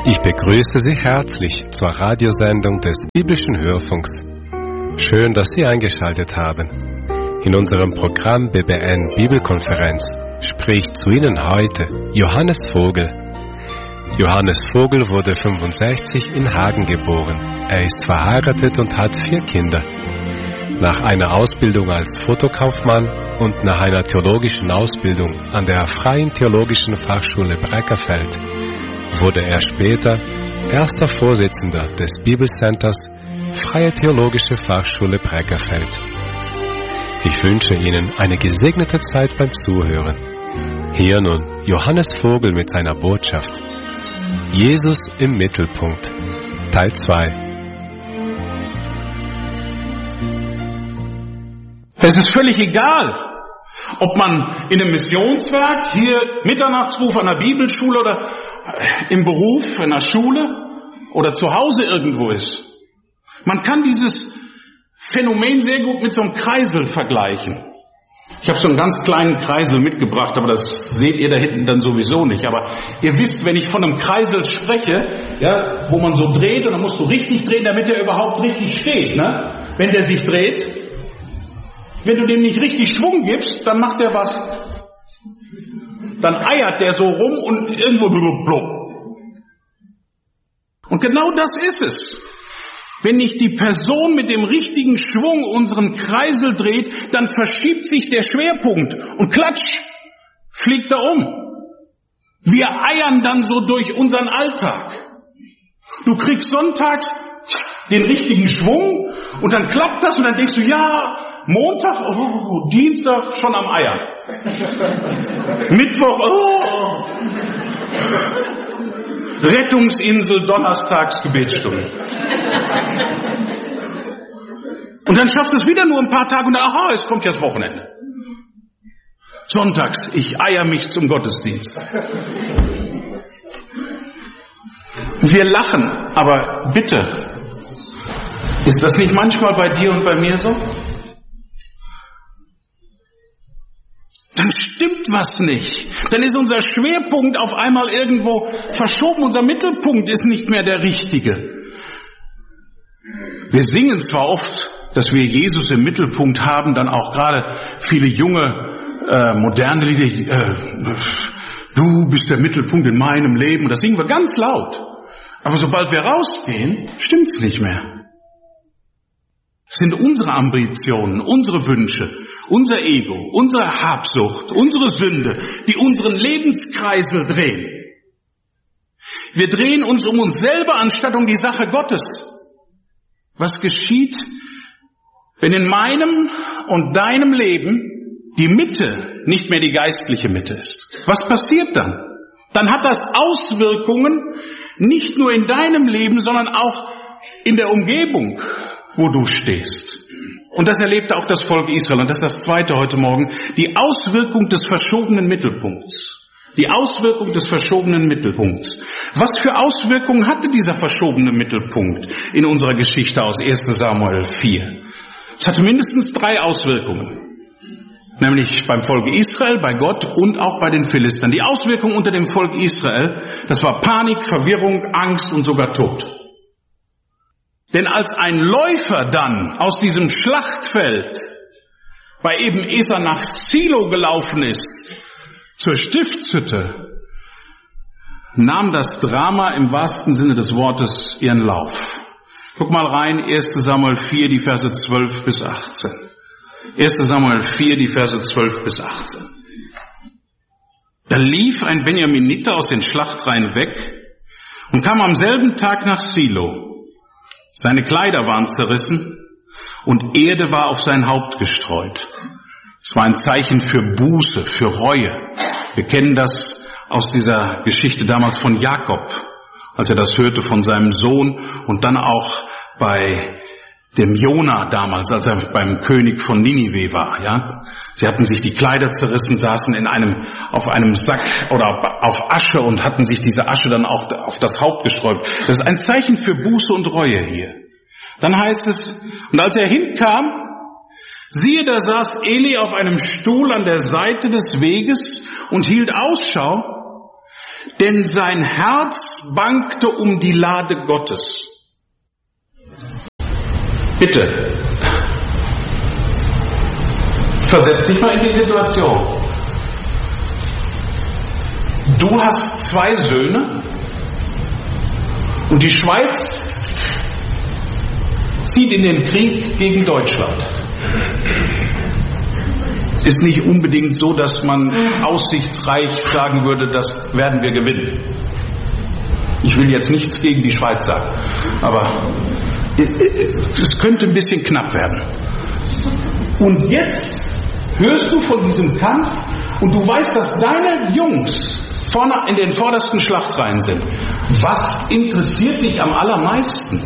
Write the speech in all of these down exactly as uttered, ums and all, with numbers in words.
Ich begrüße Sie herzlich zur Radiosendung des Biblischen Hörfunks. Schön, dass Sie eingeschaltet haben. In unserem Programm B B N Bibelkonferenz spricht zu Ihnen heute Johannes Vogel. Johannes Vogel wurde fünfundsechzig in Hagen geboren. Er ist verheiratet und hat vier Kinder. Nach einer Ausbildung als Fotokaufmann und nach einer theologischen Ausbildung an der Freien Theologischen Fachschule Breckerfeld wurde er später erster Vorsitzender des Bibelcenters Freie Theologische Fachschule Breckerfeld. Ich wünsche Ihnen eine gesegnete Zeit beim Zuhören. Hier nun Johannes Vogel mit seiner Botschaft. Jesus im Mittelpunkt, Teil zwei. Es ist völlig egal, ob man in einem Missionswerk, hier Mitternachtsruf an der Bibelschule oder im Beruf, in der Schule oder zu Hause irgendwo ist. Man kann dieses Phänomen sehr gut mit so einem Kreisel vergleichen. Ich habe so einen ganz kleinen Kreisel mitgebracht, aber das seht ihr da hinten dann sowieso nicht. Aber ihr wisst, wenn ich von einem Kreisel spreche, ja, wo man so dreht und dann musst du richtig drehen, damit er überhaupt richtig steht. Ne? Wenn der sich dreht, wenn du dem nicht richtig Schwung gibst, dann macht der was. Dann eiert der so rum und irgendwo blub. Und genau das ist es. Wenn nicht die Person mit dem richtigen Schwung unseren Kreisel dreht, dann verschiebt sich der Schwerpunkt und klatsch, fliegt er um. Wir eiern dann so durch unseren Alltag. Du kriegst sonntags den richtigen Schwung und dann klappt das und dann denkst du, ja, Montag, oh, Dienstag schon am Eiern. Mittwoch, oh. Rettungsinsel, donnerstags Gebetsstunde. Und dann schaffst du es wieder nur ein paar Tage und dann, aha, es kommt jetzt Wochenende. Sonntags, ich eier mich zum Gottesdienst. Wir lachen, aber bitte, ist das nicht manchmal bei dir und bei mir so? Dann stimmt was nicht. Dann ist unser Schwerpunkt auf einmal irgendwo verschoben. Unser Mittelpunkt ist nicht mehr der richtige. Wir singen zwar oft, dass wir Jesus im Mittelpunkt haben, dann auch gerade viele junge, äh, moderne Lieder. Äh, du bist der Mittelpunkt in meinem Leben. Das singen wir ganz laut. Aber sobald wir rausgehen, stimmt's nicht mehr. Es sind unsere Ambitionen, unsere Wünsche, unser Ego, unsere Habsucht, unsere Sünde, die unseren Lebenskreisel drehen. Wir drehen uns um uns selber anstatt um die Sache Gottes. Was geschieht, wenn in meinem und deinem Leben die Mitte nicht mehr die geistliche Mitte ist? Was passiert dann? Dann hat das Auswirkungen nicht nur in deinem Leben, sondern auch in der Umgebung, wo du stehst. Und das erlebte auch das Volk Israel. Und das ist das Zweite heute Morgen. Die Auswirkung des verschobenen Mittelpunkts. Die Auswirkung des verschobenen Mittelpunkts. Was für Auswirkungen hatte dieser verschobene Mittelpunkt in unserer Geschichte aus erster Samuel vier? Es hatte mindestens drei Auswirkungen. Nämlich beim Volk Israel, bei Gott und auch bei den Philistern. Die Auswirkung unter dem Volk Israel, das war Panik, Verwirrung, Angst und sogar Tod. Denn als ein Läufer dann aus diesem Schlachtfeld bei eben Esa nach Silo gelaufen ist, zur Stiftshütte, nahm das Drama im wahrsten Sinne des Wortes ihren Lauf. Guck mal rein, erster Samuel vier, die Verse zwölf bis achtzehn. erster Samuel vier, die Verse zwölf bis achtzehn. Da lief ein Benjaminiter aus den Schlachtreihen weg und kam am selben Tag nach Silo. Seine Kleider waren zerrissen und Erde war auf sein Haupt gestreut. Es war ein Zeichen für Buße, für Reue. Wir kennen das aus dieser Geschichte damals von Jakob, als er das hörte von seinem Sohn und dann auch bei dem Jona damals, als er beim König von Ninive war. Ja, sie hatten sich die Kleider zerrissen, saßen in einem auf einem Sack oder auf Asche und hatten sich diese Asche dann auch auf das Haupt gesträubt. Das ist ein Zeichen für Buße und Reue hier. Dann heißt es, und als er hinkam, siehe, da saß Eli auf einem Stuhl an der Seite des Weges und hielt Ausschau. denn sein Herz bangte um die Lade Gottes. Bitte, versetz dich mal in die Situation. Du hast zwei Söhne und die Schweiz zieht in den Krieg gegen Deutschland. Ist nicht unbedingt so, dass man aussichtsreich sagen würde, das werden wir gewinnen. Ich will jetzt nichts gegen die Schweiz sagen, aber es könnte ein bisschen knapp werden. Und jetzt hörst du von diesem Kampf und du weißt, dass deine Jungs vorne in den vordersten Schlachtreihen sind. Was interessiert dich am allermeisten?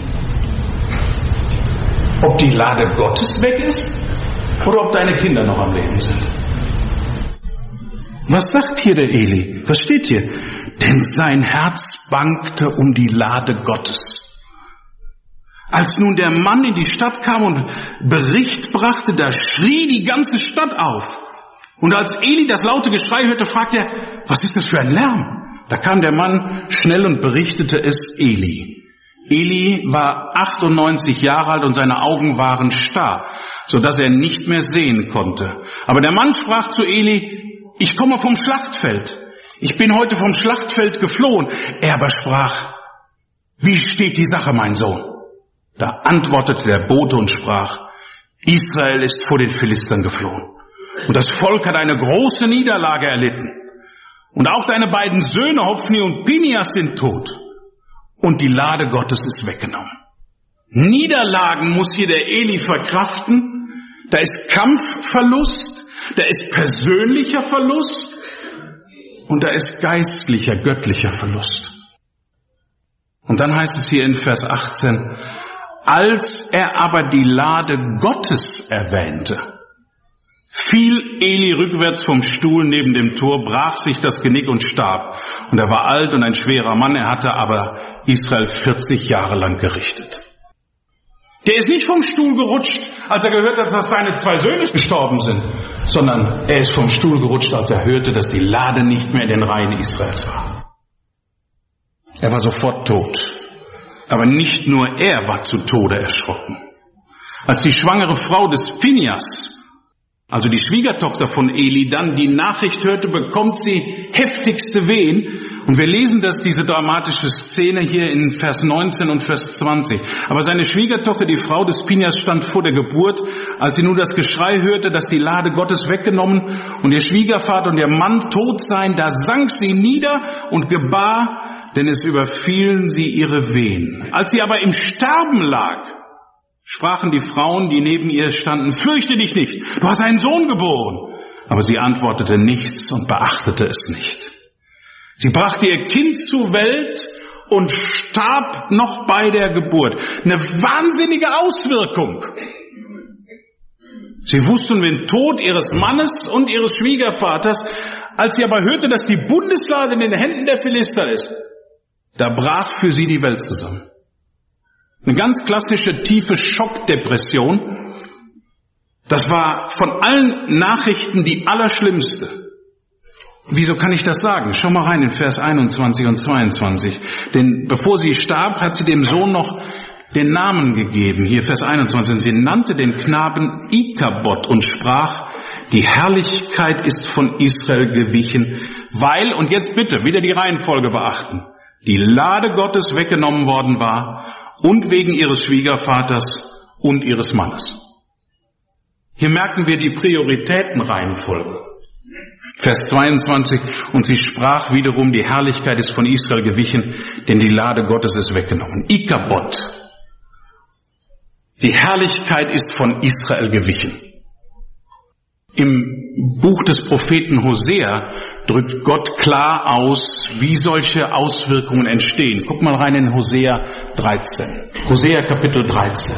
Ob die Lade Gottes weg ist oder ob deine Kinder noch am Leben sind? Was sagt hier der Eli? Was steht hier? Denn sein Herz bangte um die Lade Gottes. Als nun der Mann in die Stadt kam und Bericht brachte, da schrie die ganze Stadt auf. Und als Eli das laute Geschrei hörte, fragte er, was ist das für ein Lärm? Da kam der Mann schnell und berichtete es Eli. Eli war achtundneunzig Jahre alt und seine Augen waren starr, so dass er nicht mehr sehen konnte. Aber der Mann sprach zu Eli, ich komme vom Schlachtfeld. Ich bin heute vom Schlachtfeld geflohen. Er aber sprach, wie steht die Sache, mein Sohn? Da antwortete der Bote und sprach, Israel ist vor den Philistern geflohen. Und das Volk hat eine große Niederlage erlitten. Und auch deine beiden Söhne, Hofni und Phinehas, sind tot. Und die Lade Gottes ist weggenommen. Niederlagen muss hier der Eli verkraften. Da ist Kampfverlust, da ist persönlicher Verlust und da ist geistlicher, göttlicher Verlust. Und dann heißt es hier in Vers achtzehn, als er aber die Lade Gottes erwähnte, fiel Eli rückwärts vom Stuhl neben dem Tor, brach sich das Genick und starb. Und er war alt und ein schwerer Mann, er hatte aber Israel vierzig Jahre lang gerichtet. Der ist nicht vom Stuhl gerutscht, als er gehört hat, dass seine zwei Söhne gestorben sind, sondern er ist vom Stuhl gerutscht, als er hörte, dass die Lade nicht mehr in den Reihen Israels war. Er war sofort tot. Aber nicht nur er war zu Tode erschrocken. Als die schwangere Frau des Phinehas, also die Schwiegertochter von Eli, dann die Nachricht hörte, bekommt sie heftigste Wehen. Und wir lesen das, diese dramatische Szene hier in Vers neunzehn und Vers zwanzig. Aber seine Schwiegertochter, die Frau des Phinehas, stand vor der Geburt. Als sie nun das Geschrei hörte, dass die Lade Gottes weggenommen und ihr Schwiegervater und ihr Mann tot seien, da sank sie nieder und gebar, denn es überfielen sie ihre Wehen. Als sie aber im Sterben lag, sprachen die Frauen, die neben ihr standen, fürchte dich nicht, du hast einen Sohn geboren. Aber sie antwortete nichts und beachtete es nicht. Sie brachte ihr Kind zur Welt und starb noch bei der Geburt. Eine wahnsinnige Auswirkung. Sie wussten den Tod ihres Mannes und ihres Schwiegervaters. Als sie aber hörte, dass die Bundeslade in den Händen der Philister ist, da brach für sie die Welt zusammen. Eine ganz klassische tiefe Schockdepression. Das war von allen Nachrichten die allerschlimmste. Wieso kann ich das sagen? Schau mal rein in Vers einundzwanzig und zweiundzwanzig. Denn bevor sie starb, hat sie dem Sohn noch den Namen gegeben. Hier Vers einundzwanzig. Und sie nannte den Knaben Ikabod und sprach, die Herrlichkeit ist von Israel gewichen, weil, und jetzt bitte wieder die Reihenfolge beachten, die Lade Gottes weggenommen worden war und wegen ihres Schwiegervaters und ihres Mannes. Hier merken wir die Prioritätenreihenfolge. Vers zweiundzwanzig, und sie sprach wiederum, die Herrlichkeit ist von Israel gewichen, denn die Lade Gottes ist weggenommen. Ikabod. Die Herrlichkeit ist von Israel gewichen. Im Buch des Propheten Hosea drückt Gott klar aus, wie solche Auswirkungen entstehen. Guck mal rein in Hosea dreizehn. Hosea Kapitel dreizehn.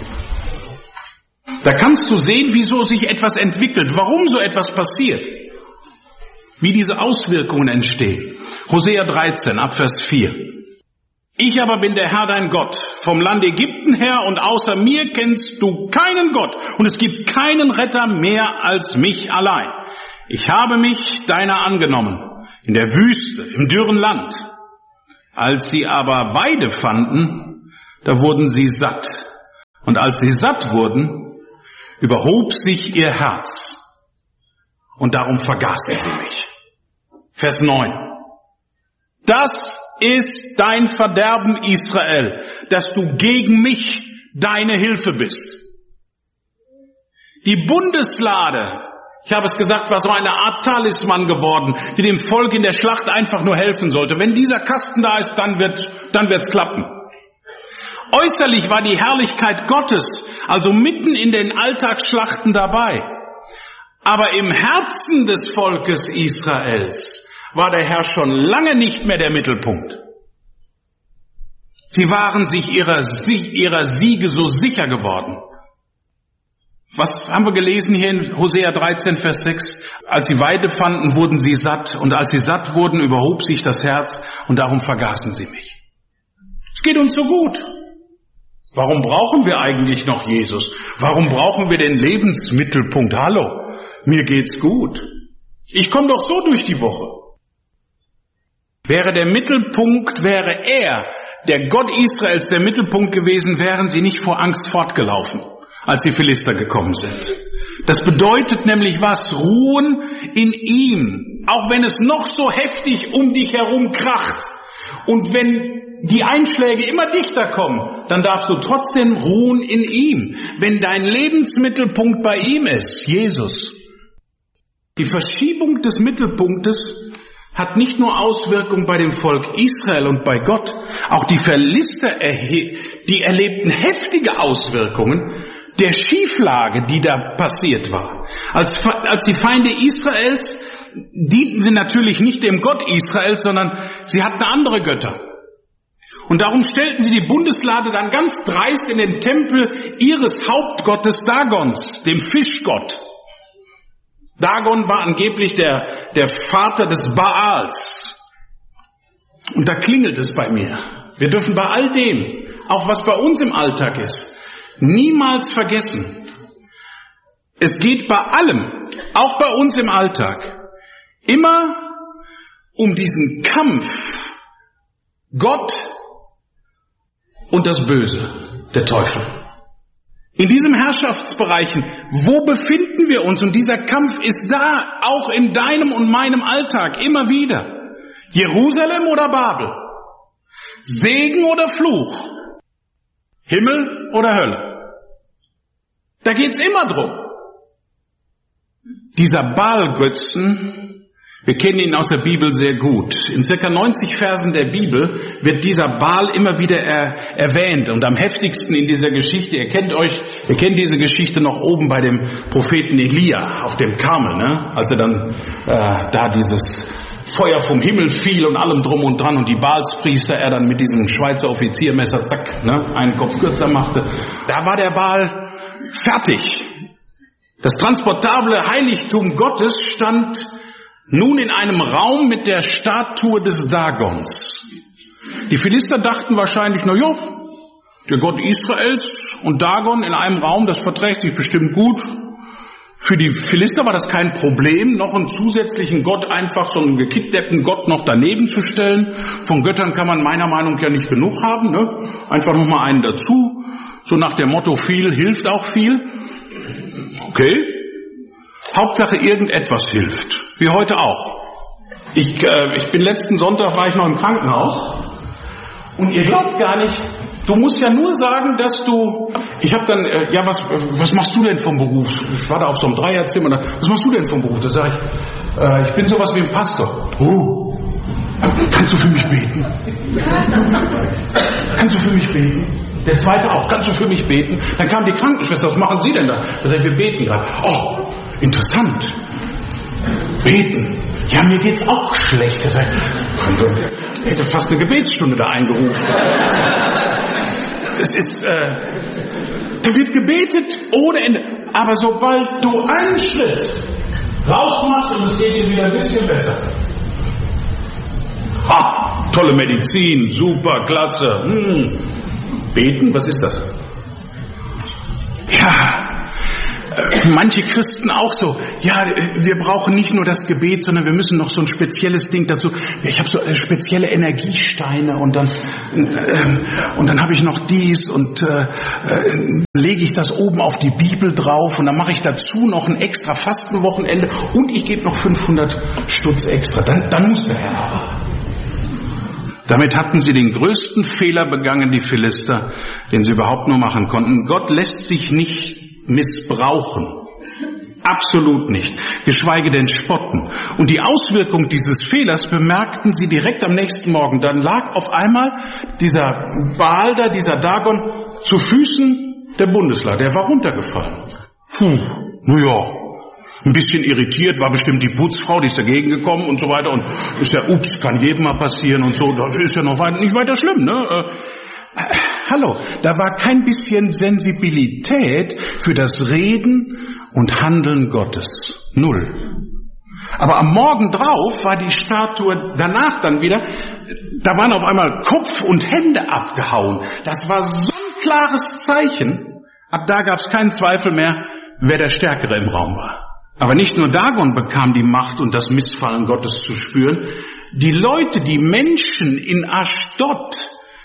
Da kannst du sehen, wieso sich etwas entwickelt, warum so etwas passiert, wie diese Auswirkungen entstehen. Hosea dreizehn, ab Vers vier. Ich aber bin der Herr dein Gott, vom Land Ägypten her, und außer mir kennst du keinen Gott, und es gibt keinen Retter mehr als mich allein. Ich habe mich deiner angenommen. in der Wüste, im dürren Land. Als sie aber Weide fanden, da wurden sie satt. Und als sie satt wurden, überhob sich ihr Herz. Und darum vergaßen sie mich. Vers neun. Das ist dein Verderben, Israel, dass du gegen mich deine Hilfe bist. Die Bundeslade, ich habe es gesagt, war so eine Art Talisman geworden, die dem Volk in der Schlacht einfach nur helfen sollte. Wenn dieser Kasten da ist, dann wird, dann wird's klappen. Äußerlich war die Herrlichkeit Gottes, also mitten in den Alltagsschlachten dabei. Aber im Herzen des Volkes Israels war der Herr schon lange nicht mehr der Mittelpunkt. Sie waren sich ihrer, ihrer Siege so sicher geworden. Was haben wir gelesen hier in Hosea dreizehn, Vers sechs? Als sie Weide fanden, wurden sie satt. Und als sie satt wurden, überhob sich das Herz. Und darum vergaßen sie mich. Es geht uns so gut. Warum brauchen wir eigentlich noch Jesus? Warum brauchen wir den Lebensmittelpunkt? Hallo, mir geht's gut. Ich komme doch so durch die Woche. Wäre der Mittelpunkt, wäre er, der Gott Israels, der Mittelpunkt gewesen, wären sie nicht vor Angst fortgelaufen, als die Philister gekommen sind. Das bedeutet nämlich was? Ruhen in ihm. Auch wenn es noch so heftig um dich herum kracht. Und wenn die Einschläge immer dichter kommen, dann darfst du trotzdem ruhen in ihm. Wenn dein Lebensmittelpunkt bei ihm ist, Jesus. Die Verschiebung des Mittelpunktes hat nicht nur Auswirkungen bei dem Volk Israel und bei Gott. Auch die Philister, die erlebten heftige Auswirkungen der Schieflage, die da passiert war. Als, als die Feinde Israels dienten sie natürlich nicht dem Gott Israels, sondern sie hatten andere Götter. Und darum stellten sie die Bundeslade dann ganz dreist in den Tempel ihres Hauptgottes Dagons, dem Fischgott. Dagon war angeblich der, der Vater des Baals. Und da klingelt es bei mir. Wir dürfen bei all dem, auch was bei uns im Alltag ist, niemals vergessen. Es geht bei allem, auch bei uns im Alltag, immer um diesen Kampf Gott und das Böse, der Teufel. In diesem Herrschaftsbereichen, wo befinden wir uns? Und dieser Kampf ist da, auch in deinem und meinem Alltag, immer wieder. Jerusalem oder Babel? Segen oder Fluch? Himmel oder Hölle? Da geht's immer drum. Dieser Baal-Götzen, wir kennen ihn aus der Bibel sehr gut. In circa neunzig Versen der Bibel wird dieser Baal immer wieder er, erwähnt. Und am heftigsten in dieser Geschichte, ihr kennt euch, ihr kennt diese Geschichte noch oben bei dem Propheten Elia auf dem Karmel, ne? Als er dann äh, da dieses Feuer vom Himmel fiel und allem drum und dran und die Baalspriester er dann mit diesem Schweizer Offiziermesser, zack, ne, einen Kopf kürzer machte. Da war der Baal fertig. Das transportable Heiligtum Gottes stand nun in einem Raum mit der Statue des Dagons. Die Philister dachten wahrscheinlich, na ja, der Gott Israels und Dagon in einem Raum, das verträgt sich bestimmt gut. Für die Philister war das kein Problem, noch einen zusätzlichen Gott, einfach so einen gekidnappten Gott noch daneben zu stellen. Von Göttern kann man meiner Meinung nach ja nicht genug haben, ne? Einfach noch mal einen dazu. So nach dem Motto, viel hilft auch viel. Okay. Hauptsache irgendetwas hilft. Wie heute auch. Ich, äh, ich bin letzten Sonntag, war ich noch im Krankenhaus. Und ihr glaubt gar nicht, du musst ja nur sagen, dass du, ich habe dann, äh, ja, was, was machst du denn vom Beruf? Ich war da auf so einem Dreierzimmer, da, was machst du denn vom Beruf? Da sage ich, äh, ich bin sowas wie ein Pastor. Oh, kannst du für mich beten? Kannst du für mich beten? Der zweite auch, kannst du für mich beten? Dann kam die Krankenschwester, was machen Sie denn da? Da sage ich, wir beten gerade. Oh, interessant. Beten. Ja, mir geht's auch schlecht. Er sagt, ich hätte fast eine Gebetsstunde da eingerufen. Es ist, äh, da wird gebetet ohne Ende. Aber sobald du einen Schritt rausmachst und es geht dir wieder ein bisschen besser. Ah, tolle Medizin, super, klasse. Hm. Beten, was ist das? Ja, äh, manche Christen auch so, ja, wir brauchen nicht nur das Gebet, sondern wir müssen noch so ein spezielles Ding dazu. Ich habe so äh, spezielle Energiesteine und dann und, äh, und dann habe ich noch dies und äh, äh, lege ich das oben auf die Bibel drauf und dann mache ich dazu noch ein extra Fastenwochenende und ich gebe noch fünfhundert Stutz extra. Dann, dann muss der Herr aber. Damit hatten sie den größten Fehler begangen, die Philister, den sie überhaupt nur machen konnten. Gott lässt sich nicht missbrauchen. Absolut nicht. Geschweige denn spotten. Und die Auswirkung dieses Fehlers bemerkten sie direkt am nächsten Morgen. Dann lag auf einmal dieser Baal da, dieser Dagon, zu Füßen der Bundeslade. Der war runtergefallen. Hm, naja. Ein bisschen irritiert, war bestimmt die Putzfrau, die ist dagegen gekommen und so weiter. Und ist ja, ups, kann jedem mal passieren und so. Das ist ja noch weit, nicht weiter schlimm, ne? Äh, äh, hallo, da war kein bisschen Sensibilität für das Reden und Handeln Gottes. Null. Aber am Morgen drauf war die Statue danach dann wieder, da waren auf einmal Kopf und Hände abgehauen. Das war so ein klares Zeichen. Ab da gab es keinen Zweifel mehr, wer der Stärkere im Raum war. Aber nicht nur Dagon bekam die Macht und das Missfallen Gottes zu spüren. Die Leute, die Menschen in Aschdod,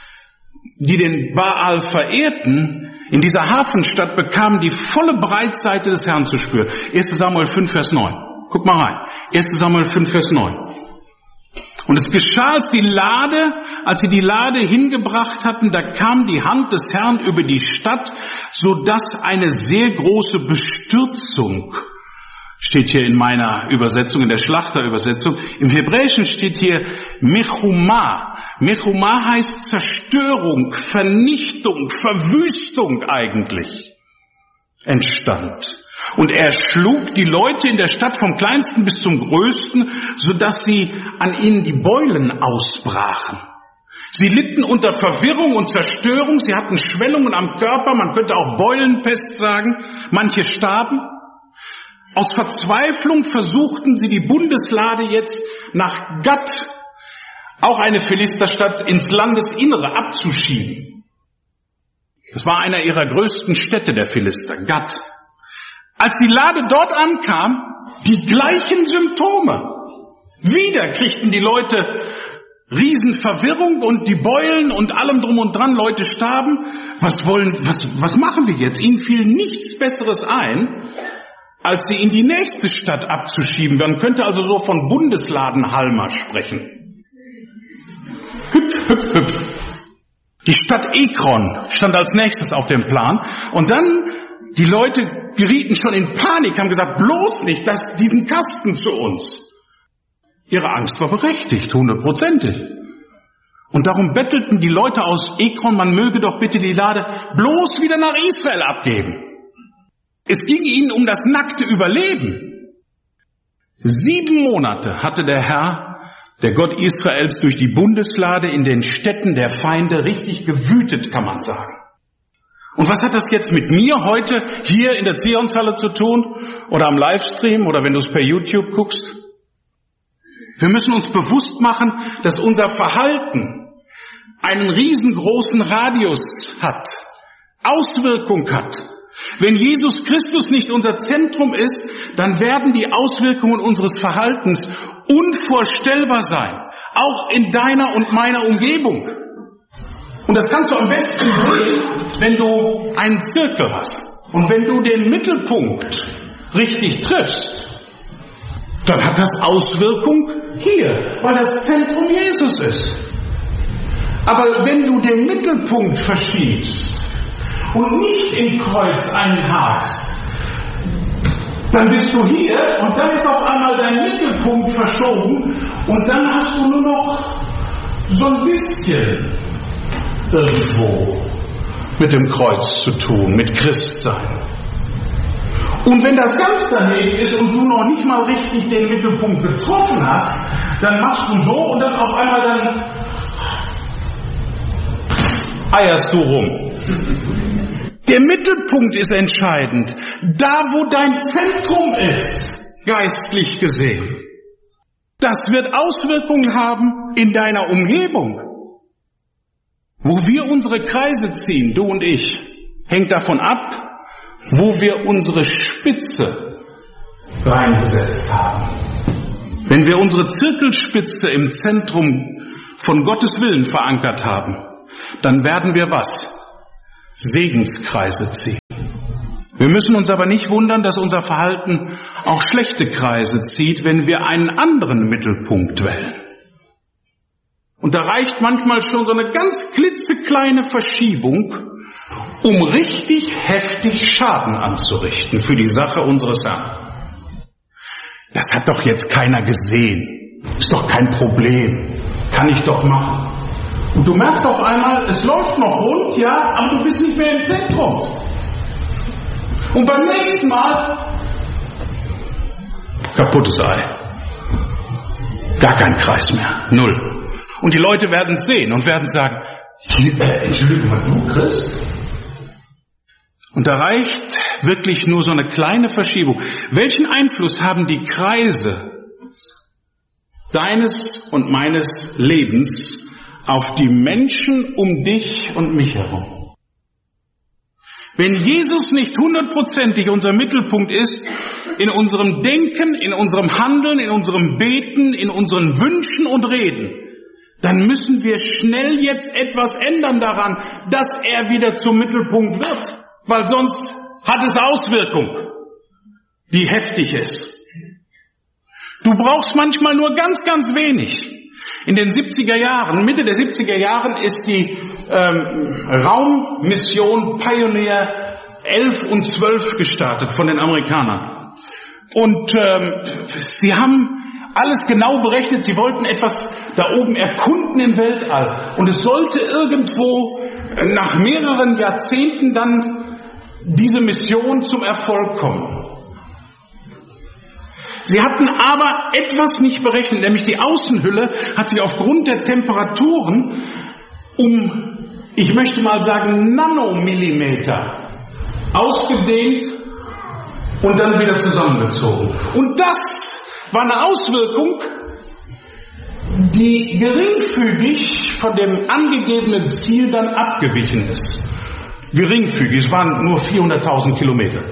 die den Baal verehrten, in dieser Hafenstadt bekamen die volle Breitseite des Herrn zu spüren. erster Samuel fünf, Vers neun. Guck mal rein. erster Samuel fünf, Vers neun. Und es geschah, als die Lade, als sie die Lade hingebracht hatten, da kam die Hand des Herrn über die Stadt, so dass eine sehr große Bestürzung, steht hier in meiner Übersetzung, in der Schlachterübersetzung. Im Hebräischen steht hier Mechumah. Mechumah heißt Zerstörung, Vernichtung, Verwüstung eigentlich, entstand. Und er schlug die Leute in der Stadt vom Kleinsten bis zum Größten, sodass sie an ihnen die Beulen ausbrachen. Sie litten unter Verwirrung und Zerstörung, sie hatten Schwellungen am Körper, man könnte auch Beulenpest sagen, manche starben. Aus Verzweiflung versuchten sie die Bundeslade jetzt nach Gat, auch eine Philisterstadt, ins Landesinnere abzuschieben. Das war einer ihrer größten Städte der Philister, Gat. Als die Lade dort ankam, die gleichen Symptome. Wieder kriegten die Leute Riesenverwirrung und die Beulen und allem drum und dran, Leute starben. Was wollen, was, was machen wir jetzt? Ihnen fiel nichts Besseres ein, als sie in die nächste Stadt abzuschieben. Man könnte also so von Bundesladenhalmer sprechen. Hüpf, hüpf, hüpf. Die Stadt Ekron stand als nächstes auf dem Plan. Und dann, die Leute gerieten schon in Panik, haben gesagt, bloß nicht, dass diesen Kasten zu uns. Ihre Angst war berechtigt, hundertprozentig. Und darum bettelten die Leute aus Ekron, man möge doch bitte die Lade bloß wieder nach Israel abgeben. Es ging ihnen um das nackte Überleben. Sieben Monate hatte der Herr, der Gott Israels, durch die Bundeslade in den Städten der Feinde richtig gewütet, kann man sagen. Und was hat das jetzt mit mir heute hier in der Zionshalle zu tun? Oder am Livestream oder wenn du es per YouTube guckst? Wir müssen uns bewusst machen, dass unser Verhalten einen riesengroßen Radius hat, Auswirkung hat. Wenn Jesus Christus nicht unser Zentrum ist, dann werden die Auswirkungen unseres Verhaltens unvorstellbar sein, auch in deiner und meiner Umgebung. Und das kannst du am besten sehen, wenn du einen Zirkel hast. Und wenn du den Mittelpunkt richtig triffst, dann hat das Auswirkung hier, weil das Zentrum Jesus ist. Aber wenn du den Mittelpunkt verschiebst und nicht im Kreuz einhakst, dann bist du hier und dann ist auf einmal dein Mittelpunkt verschoben und dann hast du nur noch so ein bisschen irgendwo mit dem Kreuz zu tun, mit Christsein. Und wenn das ganz daneben ist und du noch nicht mal richtig den Mittelpunkt getroffen hast, dann machst du so und dann auf einmal dann eierst du rum. Der Mittelpunkt ist entscheidend. Da, wo dein Zentrum ist, geistlich gesehen. Das wird Auswirkungen haben in deiner Umgebung. Wo wir unsere Kreise ziehen, du und ich, hängt davon ab, wo wir unsere Spitze reingesetzt haben. Wenn wir unsere Zirkelspitze im Zentrum von Gottes Willen verankert haben, dann werden wir was? Segenskreise ziehen. Wir müssen uns aber nicht wundern, dass unser Verhalten auch schlechte Kreise zieht, wenn wir einen anderen Mittelpunkt wählen. Und da reicht manchmal schon so eine ganz klitzekleine Verschiebung, um richtig heftig Schaden anzurichten für die Sache unseres Herrn. Das hat doch jetzt keiner gesehen. Ist doch kein Problem. Kann ich doch machen. Und du merkst auf einmal, es läuft noch rund, ja, aber du bist nicht mehr im Zentrum. Und beim nächsten Mal kaputtes Ei. Gar kein Kreis mehr. Null. Und die Leute werden es sehen und werden sagen, äh, Entschuldigung, du Christ? Und da reicht wirklich nur so eine kleine Verschiebung. Welchen Einfluss haben die Kreise deines und meines Lebens auf die Menschen um dich und mich herum? Wenn Jesus nicht hundertprozentig unser Mittelpunkt ist, in unserem Denken, in unserem Handeln, in unserem Beten, in unseren Wünschen und Reden, dann müssen wir schnell jetzt etwas ändern daran, dass er wieder zum Mittelpunkt wird. Weil sonst hat es Auswirkung, die heftig ist. Du brauchst manchmal nur ganz, ganz wenig. In den siebziger Jahren, Mitte der siebziger Jahren ist die ähm, Raummission Pioneer elf und zwölf gestartet von den Amerikanern. Und ähm, sie haben alles genau berechnet. Sie wollten etwas da oben erkunden im Weltall. Und es sollte irgendwo nach mehreren Jahrzehnten dann diese Mission zum Erfolg kommen. Sie hatten aber etwas nicht berechnet, nämlich die Außenhülle hat sich aufgrund der Temperaturen um, ich möchte mal sagen, Nanomillimeter ausgedehnt und dann wieder zusammengezogen. Und das war eine Auswirkung, die geringfügig von dem angegebenen Ziel dann abgewichen ist. Geringfügig, es waren nur vierhunderttausend Kilometer.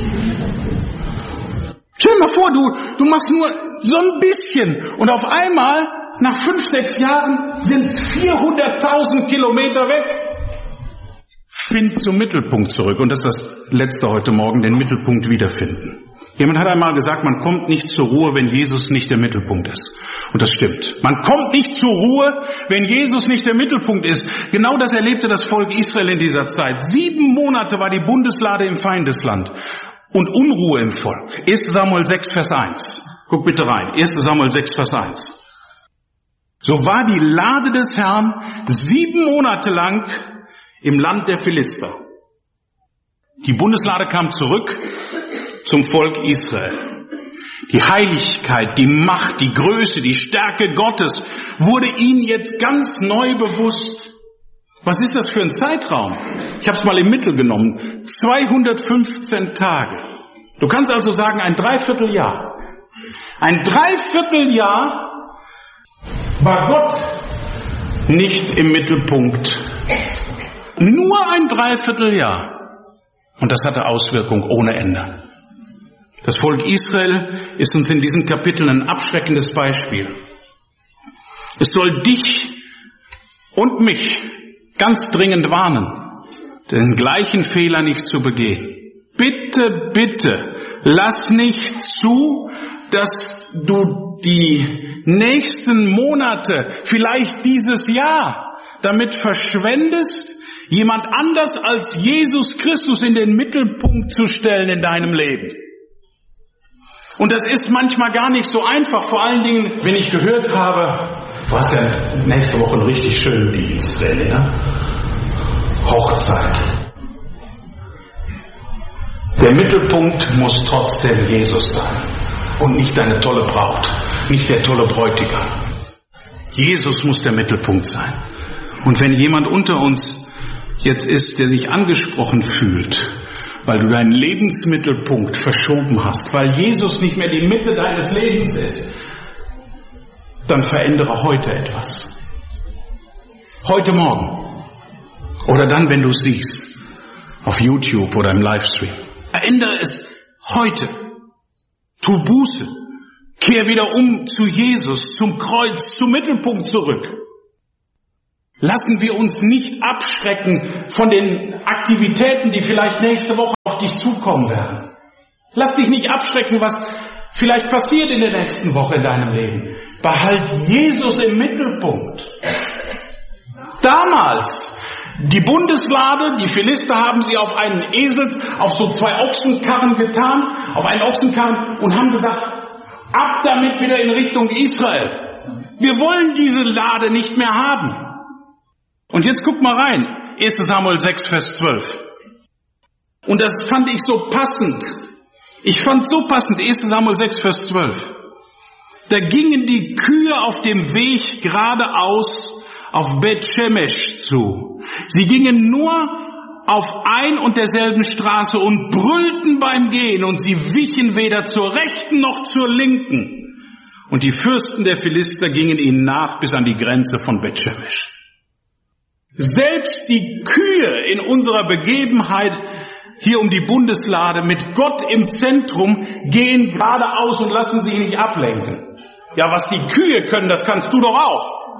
Stell dir mal vor, du, du machst nur so ein bisschen und auf einmal, nach fünf, sechs Jahren, sind vierhunderttausend Kilometer weg. Find zum Mittelpunkt zurück. Und das ist das Letzte heute Morgen, den Mittelpunkt wiederfinden. Jemand hat einmal gesagt, man kommt nicht zur Ruhe, wenn Jesus nicht der Mittelpunkt ist. Und das stimmt. Man kommt nicht zur Ruhe, wenn Jesus nicht der Mittelpunkt ist. Genau das erlebte das Volk Israel in dieser Zeit. Sieben Monate war die Bundeslade im Feindesland. Und Unruhe im Volk. erster Samuel sechs, Vers eins. Guck bitte rein. erster Samuel sechs, Vers eins. So war die Lade des Herrn sieben Monate lang im Land der Philister. Die Bundeslade kam zurück zum Volk Israel. Die Heiligkeit, die Macht, die Größe, die Stärke Gottes wurde ihnen jetzt ganz neu bewusst. Was ist das für ein Zeitraum? Ich habe es mal im Mittel genommen. zweihundertfünfzehn Tage. Du kannst also sagen, ein Dreivierteljahr. Ein Dreivierteljahr war Gott nicht im Mittelpunkt. Nur ein Dreivierteljahr. Und das hatte Auswirkung ohne Ende. Das Volk Israel ist uns in diesem Kapitel ein abschreckendes Beispiel. Es soll dich und mich ganz dringend warnen, den gleichen Fehler nicht zu begehen. Bitte, bitte, lass nicht zu, dass du die nächsten Monate, vielleicht dieses Jahr, damit verschwendest, jemand anders als Jesus Christus in den Mittelpunkt zu stellen in deinem Leben. Und das ist manchmal gar nicht so einfach, vor allen Dingen, wenn ich gehört habe, du hast ja nächste Woche einen richtig schönen Dienst, ne? Hochzeit. Der Mittelpunkt muss trotzdem Jesus sein und nicht deine tolle Braut, nicht der tolle Bräutigam. Jesus muss der Mittelpunkt sein. Und wenn jemand unter uns jetzt ist, der sich angesprochen fühlt, weil du deinen Lebensmittelpunkt verschoben hast, weil Jesus nicht mehr die Mitte deines Lebens ist, dann verändere heute etwas. Heute Morgen. Oder dann, wenn du es siehst, auf YouTube oder im Livestream. Verändere es heute. Tu Buße. Kehr wieder um zu Jesus, zum Kreuz, zum Mittelpunkt zurück. Lassen wir uns nicht abschrecken von den Aktivitäten, die vielleicht nächste Woche auf dich zukommen werden. Lass dich nicht abschrecken, was vielleicht passiert in der nächsten Woche in deinem Leben. Behalt Jesus im Mittelpunkt. Damals, die Bundeslade, die Philister haben sie auf einen Esel, auf so zwei Ochsenkarren getan, auf einen Ochsenkarren und haben gesagt, ab damit wieder in Richtung Israel. Wir wollen diese Lade nicht mehr haben. Und jetzt guck mal rein, erster Samuel sechs, Vers zwölf. Und das fand ich so passend. Ich fand so passend, erster Samuel sechs, Vers zwölf. Da gingen die Kühe auf dem Weg geradeaus auf Bet-Shemesh zu. Sie gingen nur auf ein und derselben Straße und brüllten beim Gehen, und sie wichen weder zur rechten noch zur linken. Und die Fürsten der Philister gingen ihnen nach bis an die Grenze von Bet-Shemesh. Selbst die Kühe in unserer Begebenheit hier um die Bundeslade mit Gott im Zentrum gehen geradeaus und lassen sich nicht ablenken. Ja, was die Kühe können, das kannst du doch auch.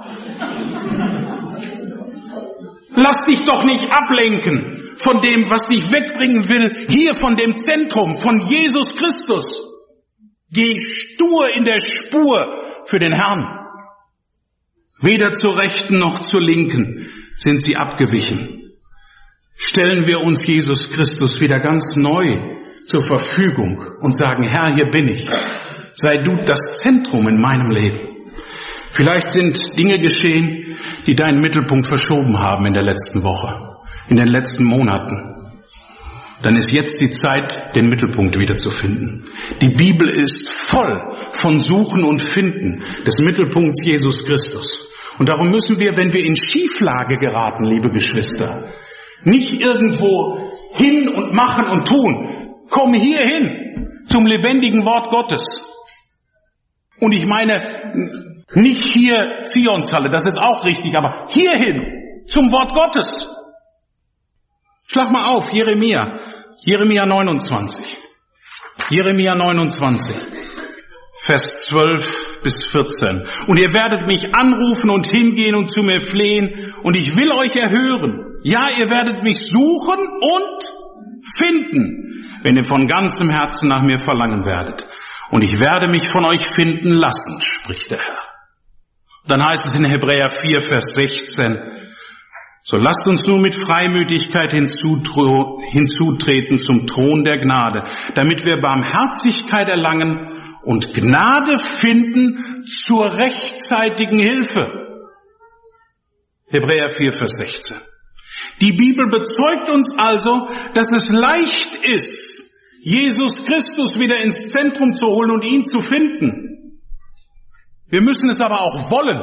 Lass dich doch nicht ablenken von dem, was dich wegbringen will, hier von dem Zentrum, von Jesus Christus. Geh stur in der Spur für den Herrn. Weder zur Rechten noch zur Linken sind sie abgewichen. Stellen wir uns Jesus Christus wieder ganz neu zur Verfügung und sagen, Herr, hier bin ich. Sei du das Zentrum in meinem Leben. Vielleicht sind Dinge geschehen, die deinen Mittelpunkt verschoben haben in der letzten Woche, in den letzten Monaten. Dann ist jetzt die Zeit, den Mittelpunkt wiederzufinden. Die Bibel ist voll von Suchen und Finden des Mittelpunkts Jesus Christus. Und darum müssen wir, wenn wir in Schieflage geraten, liebe Geschwister, nicht irgendwo hin und machen und tun. Komm hier hin zum lebendigen Wort Gottes. Und ich meine, nicht hier Zionshalle, das ist auch richtig, aber hierhin zum Wort Gottes. Schlag mal auf, Jeremia, Jeremia neunundzwanzig. Jeremia neunundzwanzig, Vers zwölf bis vierzehn. Und ihr werdet mich anrufen und hingehen und zu mir flehen, und ich will euch erhören. Ja, ihr werdet mich suchen und finden, wenn ihr von ganzem Herzen nach mir verlangen werdet. Und ich werde mich von euch finden lassen, spricht der Herr. Dann heißt es in Hebräer vier, Vers sechzehn, so lasst uns nun mit Freimütigkeit hinzutreten zum Thron der Gnade, damit wir Barmherzigkeit erlangen und Gnade finden zur rechtzeitigen Hilfe. Hebräer vier, Vers sechzehn. Die Bibel bezeugt uns also, dass es leicht ist, Jesus Christus wieder ins Zentrum zu holen und ihn zu finden. Wir müssen es aber auch wollen.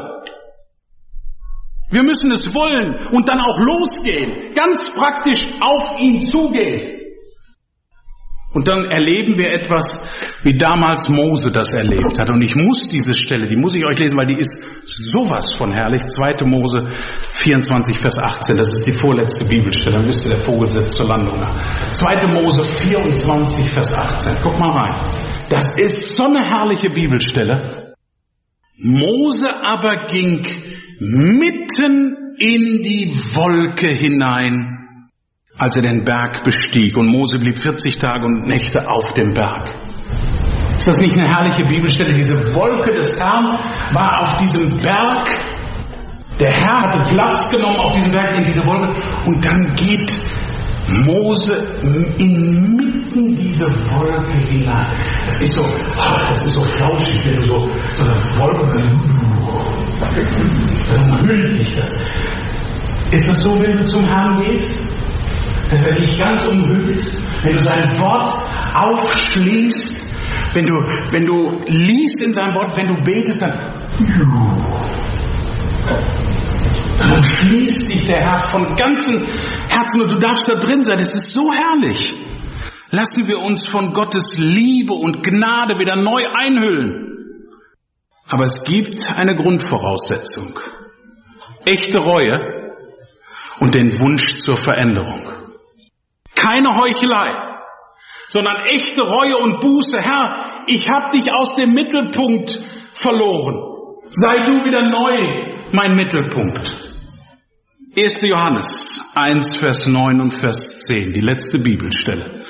Wir müssen es wollen und dann auch losgehen, ganz praktisch auf ihn zugehen. Und dann erleben wir etwas, wie damals Mose das erlebt hat. Und ich muss diese Stelle, die muss ich euch lesen, weil die ist sowas von herrlich. zweiter Mose vierundzwanzig, Vers achtzehn, das ist die vorletzte Bibelstelle. Dann wisst ihr, der Vogel setzt zur Landung nach. zweiter Mose vierundzwanzig, Vers achtzehn. Guck mal rein. Das ist so eine herrliche Bibelstelle. Mose aber ging mitten in die Wolke hinein, als er den Berg bestieg. Und Mose blieb vierzig Tage und Nächte auf dem Berg. Ist das nicht eine herrliche Bibelstelle? Diese Wolke des Herrn war auf diesem Berg. Der Herr hatte Platz genommen auf diesem Berg in diese Wolke. Und dann geht Mose inmitten dieser Wolke hinein. Das ist so, das ist so flauschig, wenn du so, so eine Wolke, dann umhüllt dich das. Ist das so, wenn du zum Herrn gehst? Dass er dich ganz umhüllt, wenn du sein Wort aufschließt, wenn du, wenn du liest in seinem Wort, wenn du betest, dann, dann umschließt dich der Herr von ganzem Herzen und du darfst da drin sein. Es ist so herrlich. Lassen wir uns von Gottes Liebe und Gnade wieder neu einhüllen. Aber es gibt eine Grundvoraussetzung. Echte Reue und den Wunsch zur Veränderung. Keine Heuchelei, sondern echte Reue und Buße. Herr, ich habe dich aus dem Mittelpunkt verloren. Sei du wieder neu mein Mittelpunkt. erster Johannes eins, Vers neun und Vers zehn, die letzte Bibelstelle.